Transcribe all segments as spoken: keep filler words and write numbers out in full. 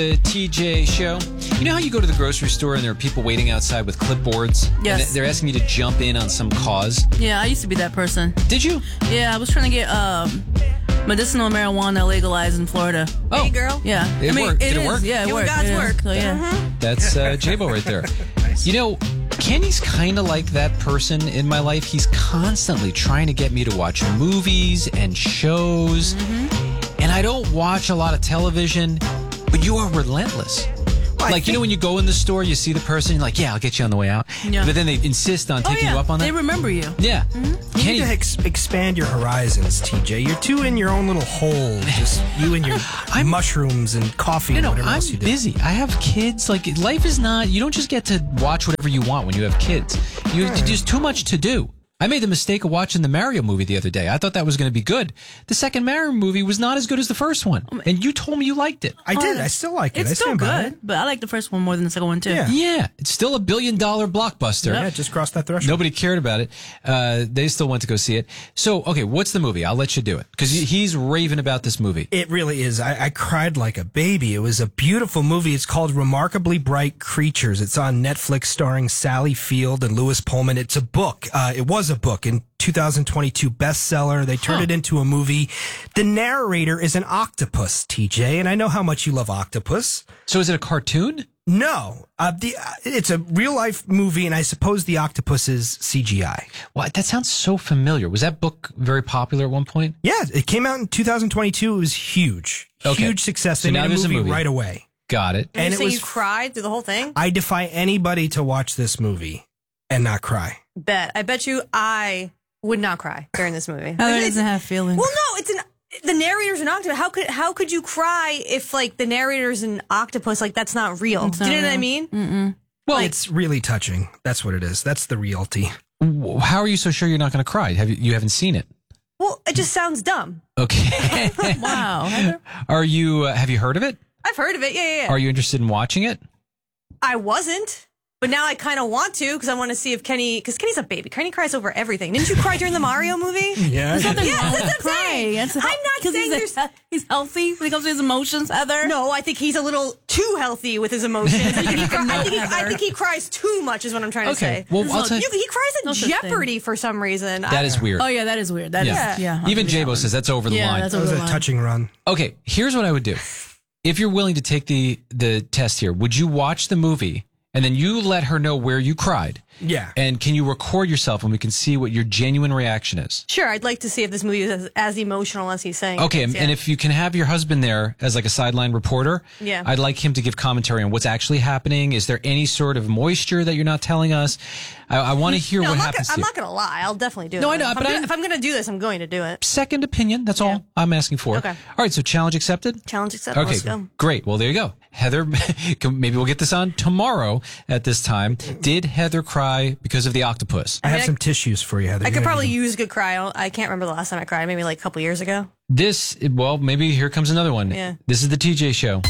The T J Show. You know how you go to the grocery store and there are people waiting outside with clipboards? Yes. And they're asking you to jump in on some cause? Yeah, I used to be that person. Did you? Yeah, I was trying to get um, medicinal marijuana legalized in Florida. Oh, Hey, girl. Yeah. It I mean, worked. Did it is. work? Yeah, it Doing worked. God's It is. work. So, yeah. That's uh, J-Bo right there. Nice. You know, Kenny's kind of like that person in my life. He's constantly trying to get me to watch movies and shows. Mm-hmm. And I don't watch a lot of television, but you are relentless. Well, I Like, you know, think- when you go in the store, you see the person, you're like, yeah, I'll get you on the way out. Yeah. But then they insist on Oh, taking yeah. you up on that. They remember you. Yeah. You need Kenny, to ex- expand your horizons, T J. You're too in your own little hole. Just you and your I'm- mushrooms and coffee you and know, whatever I'm else you do. busy. I have kids. Like, life is not, you don't just get to watch whatever you want when you have kids. You, There's too much to do. I made the mistake of watching the Mario movie the other day. I thought that was going to be good. The second Mario movie was not as good as the first one. And you told me you liked it. I did. I still like it. It's I still stand by good, it. but I like the first one more than the second one, too. Yeah. Yeah, it's still a billion dollar blockbuster. Yeah, just crossed that threshold. Nobody cared about it. Uh, they still went to go see it. So, okay, what's the movie? I'll let you do it. Because he's raving about this movie. It really is. I, I cried like a baby. It was a beautiful movie. It's called Remarkably Bright Creatures. It's on Netflix, starring Sally Field and Lewis Pullman. It's a book. Uh, it was a book in two thousand twenty-two bestseller. They turned Huh. it into a movie. The narrator is an octopus, T J, and I know how much you love octopus. So is it a cartoon? No, uh, the uh, it's a real life movie, and I suppose the octopus is C G I. Well, that sounds so familiar. Was that book very popular at one point? Yeah, it came out in two thousand twenty-two. It was huge, Okay. huge success. So They now made a there's a movie, movie. right away. Got it. And, And you it say was- you cried through the whole thing? I defy anybody to watch this movie and not cry. Bet. I bet you I would not cry during this movie. Heather It's- doesn't have feelings. Well, no, it's an the narrator's an octopus. How could how could you cry if like the narrator's an octopus? Like that's not real. It's Do you not know what I real. mean? Mm-mm. Well, It's really touching. That's what it is. That's the reality. w- how are you so sure you're not going to cry? Have you, you haven't seen it? Well, it just sounds dumb. Okay. Wow. Heather? Are you, uh, have you heard of it? I've heard of it. Yeah, yeah. yeah. Are you interested in watching it? I wasn't, but now I kind of want to because I want to see if Kenny, because Kenny's a baby. Kenny cries over everything. Didn't you cry during the Mario movie? Yeah. Yeah, that's what I'm Cry. saying. That's I'm not 'cause saying he's, there's. a, he's healthy when it comes to his emotions, Heather. No, I think he's a little too healthy with his emotions. I think he, cry, I, think he, I think he cries too much, is what I'm trying to Okay. say. Well, There's I'll no- tell you, You, he cries at No such Jeopardy for some reason. that is weird. Oh, yeah, that is weird. That is, Yeah. yeah. Even J J-Bo says that's over the Yeah, line. that's That over was the a line. touching run. Okay, here's what I would do. If you're willing to take the, the test here, would you watch the movie and then you let her know where you cried? Yeah. And can you record yourself and we can see what your genuine reaction is? Sure, I'd like to see if this movie is as, as emotional as he's saying. it Okay, is, and, yeah. and if you can have your husband there as like a sideline reporter, Yeah. I'd like him to give commentary on what's actually happening. Is there any sort of moisture that you're not telling us? I, I want to hear no, what I'm, not happens gonna, I'm to you. not going to lie. I'll definitely do it. No, I know, If but I'm, I- gonna, if I'm going to do this, I'm going to do it. Second opinion, that's all Yeah. I'm asking for. Okay. All right, so challenge accepted? Challenge accepted. Okay, Let's go. great. Well, there you go. Heather, maybe we'll get this on tomorrow at this time. Did Heather cry because of the octopus? I have mean, I- some tissues for you, Heather. I You're could gonna probably need them. use a good cry. I don't- I can't remember the last time I cried. Maybe like a couple years ago. This, well, maybe here comes another one. Yeah. This is the T J Show.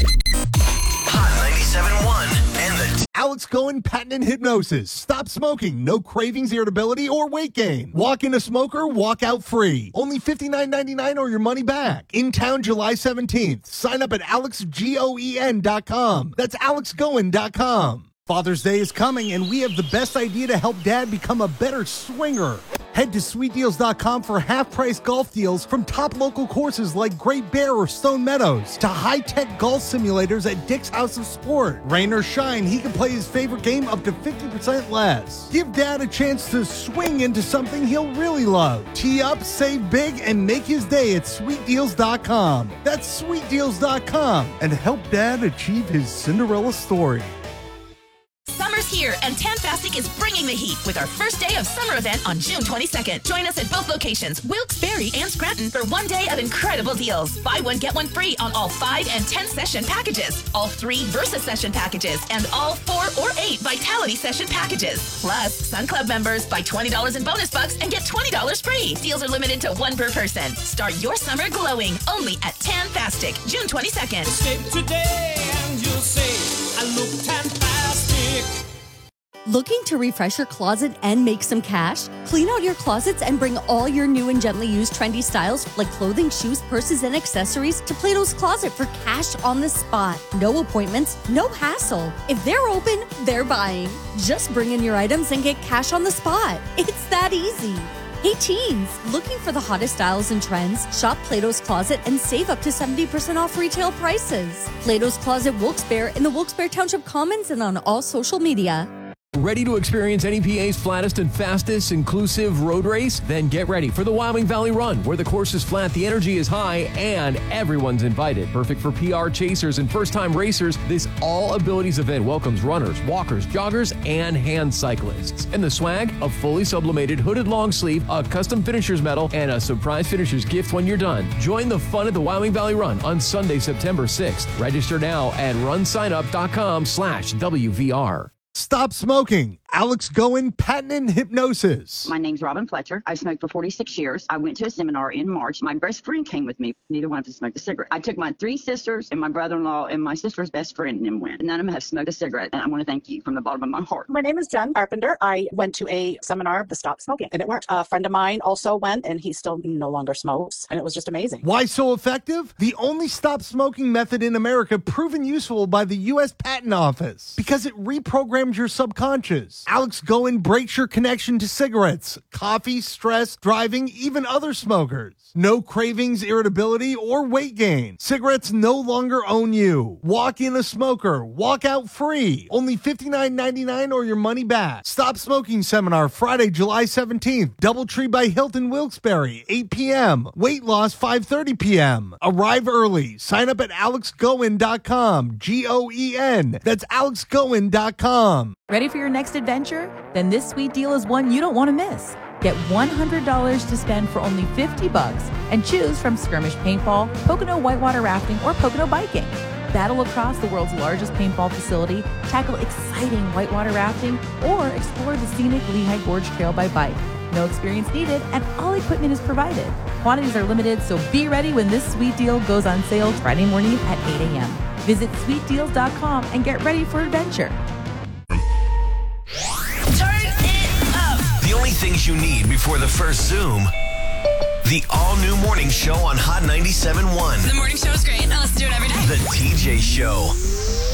Hot ninety-seven point one and the Alex Cohen Patent and Hypnosis. Stop smoking. No cravings, irritability, or weight gain. Walk in a smoker, walk out free. Only fifty-nine ninety-nine or your money back. In town July seventeenth. Sign up at alex goen dot com. That's alex goen dot com. Father's Day is coming, and we have the best idea to help Dad become a better swinger. Head to sweet deals dot com for half-price golf deals from top local courses like Great Bear or Stone Meadows to high-tech golf simulators at Dick's House of Sport. Rain or shine, he can play his favorite game up to fifty percent less. Give Dad a chance to swing into something he'll really love. Tee up, save big, and make his day at sweet deals dot com. That's sweet deals dot com, and help Dad achieve his Cinderella story. Summer's here, and Tantastic is bringing the heat with our first day of summer event on June twenty-second. Join us at both locations, Wilkes-Barre and Scranton, for one day of incredible deals. Buy one, get one free on all five and ten session packages, all three Versa session packages, and all four or eight Vitality session packages. Plus, Sun Club members buy twenty dollars in bonus bucks and get twenty dollars free. Deals are limited to one per person. Start your summer glowing only at Tantastic, June twenty-second. Today and you'll say I look fantastic. Looking to refresh your closet and make some cash? Clean out your closets and bring all your new and gently used trendy styles like clothing, shoes, purses, and accessories to Plato's Closet for cash on the spot. No appointments, no hassle. If they're open, they're buying. Just bring in your items and get cash on the spot. It's that easy. Hey teens, looking for the hottest styles and trends? Shop Plato's Closet and save up to seventy percent off retail prices. Plato's Closet Wilkes-Barre in the Wilkes-Barre Township Commons and on all social media. Ready to experience N E P A's flattest and fastest inclusive road race? Then get ready for the Wyoming Valley Run, where the course is flat, the energy is high, and everyone's invited. Perfect for P R chasers and first-time racers, this all-abilities event welcomes runners, walkers, joggers, and hand cyclists. And the swag? A fully sublimated hooded long sleeve, a custom finisher's medal, and a surprise finisher's gift when you're done. Join the fun at the Wyoming Valley Run on Sunday, September sixth. Register now at runsignup.com slash WVR. Stop smoking. Alex Goen, patent and hypnosis. My name's Robin Fletcher. I've smoked for forty-six years. I went to a seminar in March. My best friend came with me. Neither one of us smoked a cigarette. I took my three sisters and my brother-in-law and my sister's best friend and then went. None of them have smoked a cigarette. And I want to thank you from the bottom of my heart. My name is Jen Carpenter. I went to a seminar to stop smoking and it worked. A friend of mine also went and he still no longer smokes. And it was just amazing. Why so effective? The only stop smoking method in America proven useful by the U S Patent Office because it reprograms your subconscious. Alex Goen breaks your connection to cigarettes, coffee, stress, driving, even other smokers. No cravings, irritability, or weight gain. Cigarettes no longer own you. Walk in a smoker. Walk out free. Only fifty-nine ninety-nine or your money back. Stop Smoking Seminar Friday, July seventeenth. Doubletree by Hilton Wilkes-Barre, eight p.m. Weight loss, five thirty p.m. Arrive early. Sign up at alex goen dot com. G O E N. That's alex goen dot com. Ready for your next adventure? Then this sweet deal is one you don't want to miss. Get one hundred dollars to spend for only fifty bucks and choose from skirmish paintball, Pocono whitewater rafting, or Pocono biking. Battle across the world's largest paintball facility, tackle exciting whitewater rafting, or explore the scenic Lehigh Gorge Trail by bike. No experience needed, and all equipment is provided. Quantities are limited, so be ready when this sweet deal goes on sale Friday morning at eight a.m. Visit sweet deals dot com and get ready for adventure. The only things you need before the first Zoom. The all-new morning show on Hot ninety-seven point one. The morning show is great. I listen to it every day. The T J Show.